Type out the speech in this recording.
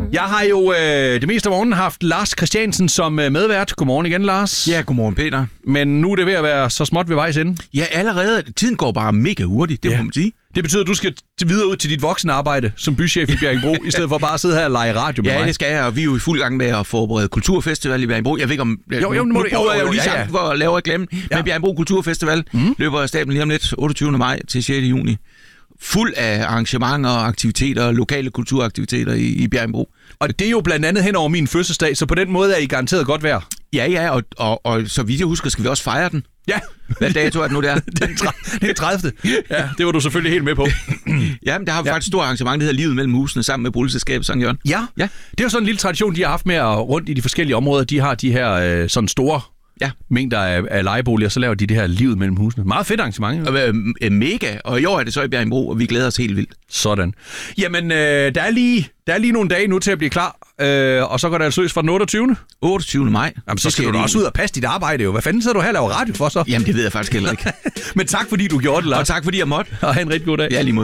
Jeg har jo det meste af morgenen haft Lars Christiansen som medvært. Godmorgen igen, Lars. Ja, godmorgen, Peter. Men nu er det ved at være så småt ved vejs ende. Ja, allerede. Tiden går bare mega hurtigt, det må man sige. Det betyder, at du skal videre ud til dit voksenarbejde som bychef i Bjerringbro, i stedet for bare at sidde her og lege radio med mig. Ja, det skal jeg, og vi er jo i fuld gang med at forberede Kulturfestival i Bjerringbro. Jeg ved ikke om... Nu bruger jeg jo lige sammen for at lave reklame. Men Bjerringbro Kulturfestival løber af stablen lige om lidt, 28. maj til 6. juni. Fuld af arrangementer og aktiviteter, lokale kulturaktiviteter i Bjerringbro. Og det er jo blandt andet hen over min fødselsdag, så på den måde er I garanteret godt vejr. Ja, og så vidt jeg husker, skal vi også fejre den. Ja. Hvad dato er det nu, der? Det er 30. Ja, det var du selvfølgelig helt med på. Ja, men der har vi faktisk et stort arrangement, der hedder Livet mellem husene, sammen med boligselskabet Sankt Jørgen. Ja, det er jo sådan en lille tradition, de har haft med at rundt i de forskellige områder. De har de her sådan store mængder af lejeboliger, så laver de det her Livet mellem husene. Meget fedt arrangement. Mega, og i år er det så i Bjerringbro, og vi glæder os helt vildt. Sådan. Jamen, der er lige nogle dage nu til at blive klar, og så går det altså løs fra den 28. 28. maj. Jamen, så skal du da også ud og passe dit arbejde jo. Hvad fanden sidder du her og laver radio for så? Jamen, det ved jeg faktisk heller ikke. Men tak fordi du gjorde det, Lars. Og tak fordi jeg måtte. Og have en rigtig god dag. Ja, lige måde.